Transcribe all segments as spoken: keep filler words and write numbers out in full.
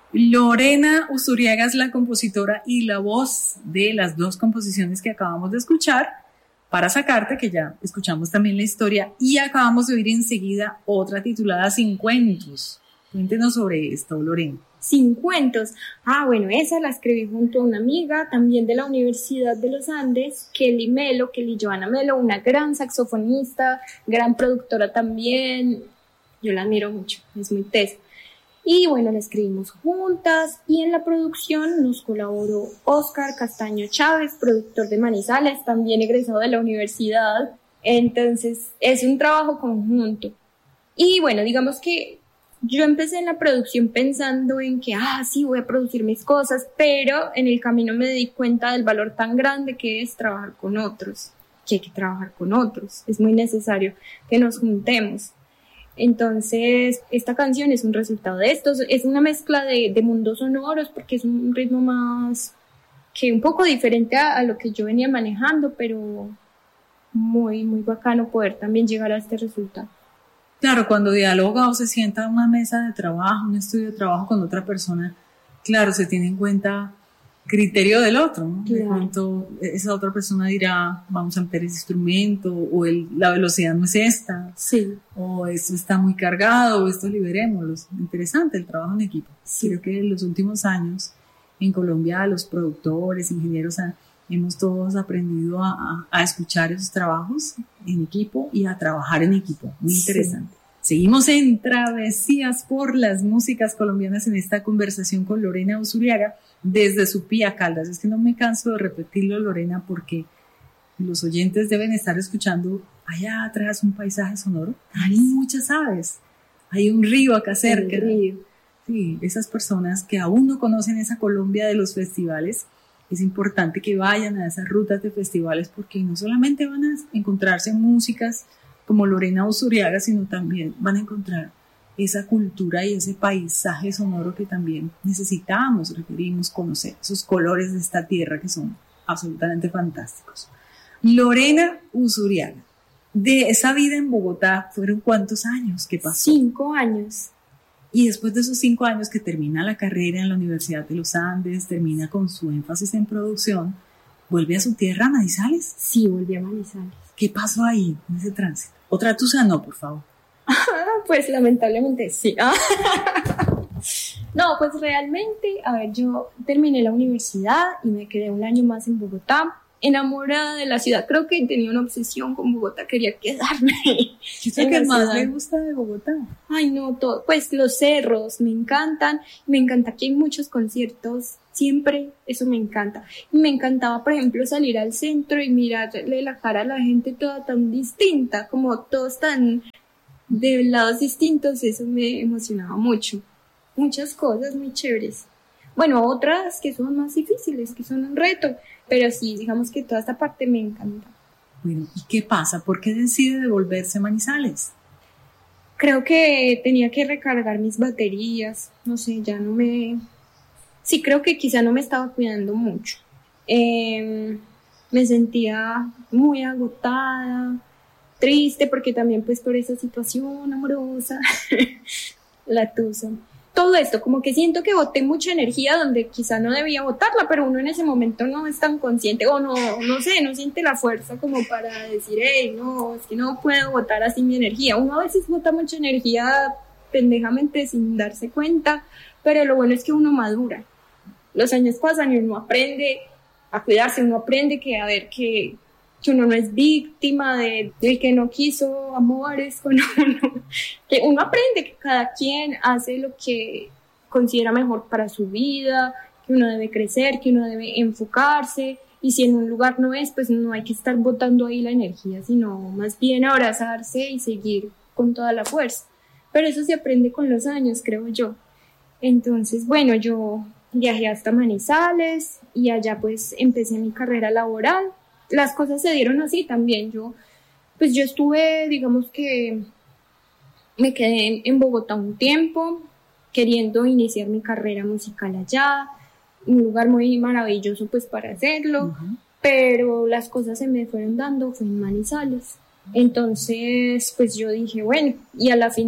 Lorena Uzuriaga es la compositora y la voz de las dos composiciones que acabamos de escuchar, Para Sacarte, que ya escuchamos también la historia, y acabamos de oír enseguida otra titulada Sin Cuentos. Cuéntenos sobre esto, Lorena. Sin Cuentos. Ah, bueno, esa la escribí junto a una amiga también de la Universidad de los Andes, Kelly Melo, Kelly Joana Melo, una gran saxofonista, gran productora también. Yo la admiro mucho, es muy tesa. Y bueno, la escribimos juntas y en la producción nos colaboró Oscar Castaño Chávez, productor de Manizales, también egresado de la universidad. Entonces es un trabajo conjunto. Y bueno, digamos que yo empecé en la producción pensando en que, ah, sí, voy a producir mis cosas, pero en el camino me di cuenta del valor tan grande que es trabajar con otros, que hay que trabajar con otros. Es muy necesario que nos juntemos. Entonces, esta canción es un resultado de esto, es una mezcla de, de mundos sonoros porque es un ritmo más, que un poco diferente a, a lo que yo venía manejando, pero muy, muy bacano poder también llegar a este resultado. Claro, cuando dialoga o se sienta a una mesa de trabajo, un estudio de trabajo con otra persona, claro, se tiene en cuenta criterio del otro, ¿no? Claro. De pronto esa otra persona dirá, vamos a ampliar ese instrumento, o el, la velocidad no es esta, sí. O esto está muy cargado, o esto liberémoslo. Interesante el trabajo en equipo. Sí. Creo que en los últimos años en Colombia los productores, ingenieros, a, hemos todos aprendido a, a, a escuchar esos trabajos en equipo y a trabajar en equipo. Muy interesante. Sí. Seguimos en Travesías por las músicas colombianas en esta conversación con Lorena Uzuriaga desde Supía, Caldas. Es que no me canso de repetirlo, Lorena, porque los oyentes deben estar escuchando allá atrás un paisaje sonoro. Hay muchas aves, hay un río acá cerca. El río. Sí, esas personas que aún no conocen esa Colombia de los festivales, es importante que vayan a esas rutas de festivales porque no solamente van a encontrarse músicas como Lorena Uzuriaga, sino también van a encontrar esa cultura y ese paisaje sonoro que también necesitamos, requerimos conocer, esos colores de esta tierra que son absolutamente fantásticos. Lorena Uzuriaga, de esa vida en Bogotá, ¿fueron cuántos años que pasó? Cinco años. Y después de esos cinco años que termina la carrera en la Universidad de los Andes, termina con su énfasis en producción, ¿vuelve a su tierra, a Manizales? Sí, volví a Manizales. ¿Qué pasó ahí, en ese tránsito? Otra tusa no, por favor. Pues lamentablemente sí. No, pues realmente, a ver, yo terminé la universidad y me quedé un año más en Bogotá, enamorada de la ciudad. Creo que tenía una obsesión con Bogotá, quería quedarme. ¿Qué es lo que más me gusta de Bogotá? Ay, no, todo. Pues los cerros me encantan, me encanta que hay muchos conciertos, siempre eso me encanta. Y me encantaba, por ejemplo, salir al centro y mirarle la cara a la gente toda tan distinta, como todos tan de lados distintos, eso me emocionaba mucho. Muchas cosas muy chéveres. Bueno, otras que son más difíciles, que son un reto, pero sí, digamos que toda esta parte me encanta. Bueno, ¿y qué pasa? ¿Por qué decide devolverse a Manizales? Creo que tenía que recargar mis baterías, no sé, ya no me... Sí, creo que quizá no me estaba cuidando mucho. Eh, me sentía muy agotada, triste, porque también pues por esa situación amorosa, la tusa. Todo esto, como que siento que boté mucha energía donde quizá no debía botarla, pero uno en ese momento no es tan consciente, o no, no sé, no siente la fuerza como para decir, hey, no, es que no puedo botar así mi energía. Uno a veces bota mucha energía pendejamente sin darse cuenta, pero lo bueno es que uno madura. Los años pasan y uno aprende a cuidarse, uno aprende que, a ver, que, que uno no es víctima de, del que no quiso amores con uno, que uno aprende que cada quien hace lo que considera mejor para su vida, que uno debe crecer, que uno debe enfocarse, y si en un lugar no es, pues no hay que estar botando ahí la energía, sino más bien abrazarse y seguir con toda la fuerza. Pero eso se aprende con los años, creo yo. Entonces, bueno, yo viajé hasta Manizales y allá pues empecé mi carrera laboral. Las cosas se dieron así también. Yo, pues yo estuve, digamos que me quedé en Bogotá un tiempo, queriendo iniciar mi carrera musical allá, un lugar muy maravilloso pues para hacerlo, uh-huh. Pero las cosas se me fueron dando, fue en Manizales. Entonces, pues yo dije, bueno, y a la final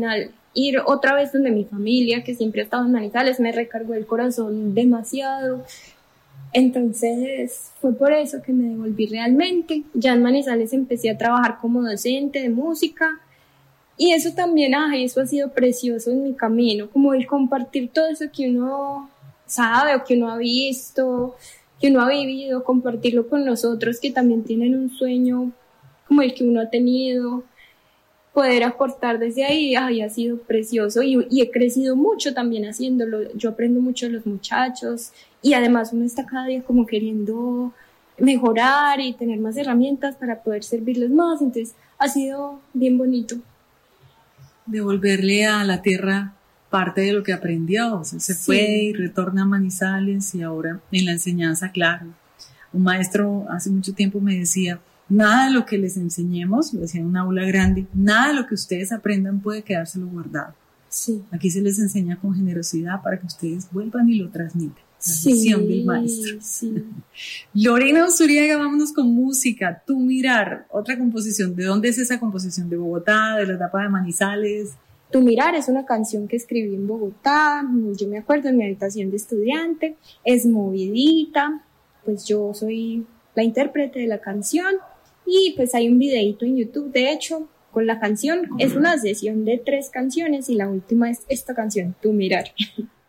ir otra vez donde mi familia, que siempre ha estado en Manizales, me recargó el corazón demasiado. Entonces fue por eso que me devolví realmente. Ya en Manizales empecé a trabajar como docente de música y eso también, ay, eso ha sido precioso en mi camino, como el compartir todo eso que uno sabe o que uno ha visto, que uno ha vivido, compartirlo con los otros que también tienen un sueño como el que uno ha tenido, poder aportar desde ahí, ay, ha sido precioso y, y he crecido mucho también haciéndolo. Yo aprendo mucho de los muchachos y además uno está cada día como queriendo mejorar y tener más herramientas para poder servirles más, entonces ha sido bien bonito. Devolverle a la tierra parte de lo que aprendió, o sea, se sí. fue y retorna a Manizales y ahora en la enseñanza, claro. Un maestro hace mucho tiempo me decía, nada de lo que les enseñemos, lo decía en un aula grande, nada de lo que ustedes aprendan puede quedárselo guardado. Sí. Aquí se les enseña con generosidad para que ustedes vuelvan y lo transmiten. La sí, misión del maestro. Sí. Lorena Uzuriaga, vámonos con música. Tu mirar, otra composición. ¿De dónde es esa composición? ¿De Bogotá? ¿De la etapa de Manizales? Tu mirar es una canción que escribí en Bogotá. Yo me acuerdo en mi habitación de estudiante. Es movidita. Pues yo soy la intérprete de la canción. Y pues hay un videito en YouTube, de hecho, con la canción. Es una sesión de tres canciones y la última es esta canción, Tu mirar.